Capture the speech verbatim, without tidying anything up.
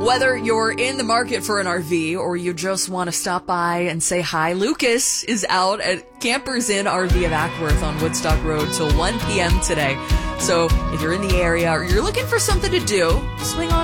Whether you're in the market for an R V or you just want to stop by and say hi, Lucas is out at Campers Inn R V of Ackworth on Woodstock Road till one p.m. today. So if you're in the area or you're looking for something to do, swing on